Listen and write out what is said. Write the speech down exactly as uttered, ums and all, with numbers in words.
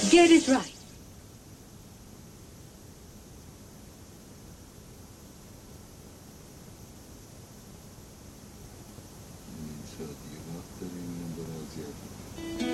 Get it right. این شادی وقت داریم این برازیل